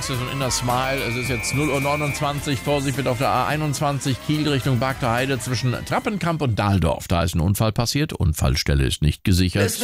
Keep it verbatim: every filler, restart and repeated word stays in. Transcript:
Access und Inner Smile. Es ist jetzt null Uhr neunundzwanzig. Vorsicht wird auf der A einundzwanzig Kiel Richtung Bagter Heide zwischen Trappenkamp und Dahldorf. Da ist ein Unfall passiert. Unfallstelle ist nicht gesichert.